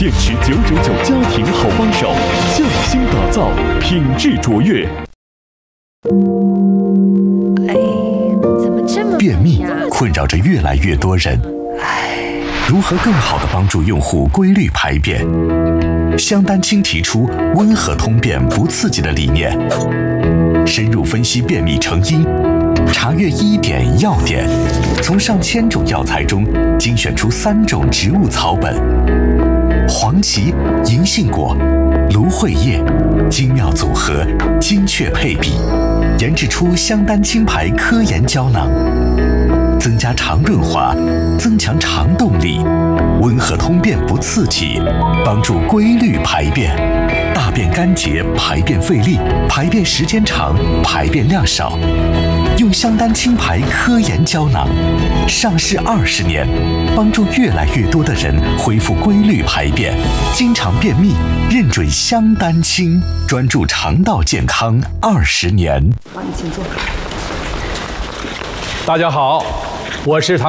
电池999家庭好帮手，匠心打造，品质卓越。 便秘困扰着越来越多人，如何更好地帮助用户规律排便？香丹青提出温和通便不刺激的理念，深入分析便秘成因，查阅医典药典，从上千种药材中精选出3种植物草本：黄芪、银杏果、芦荟叶，精妙组合，精确配比，研制出香丹青牌科研胶囊，增加肠润滑，增强肠动力，温和通便不刺激，帮助规律排便，大便干结，排便费力，排便时间长，排便量少。用香丹青牌科研胶囊，上市20年，帮助越来越多的人恢复规律排便，经常便秘，认准香丹青，专注肠道健康20年。 大家好，我是唐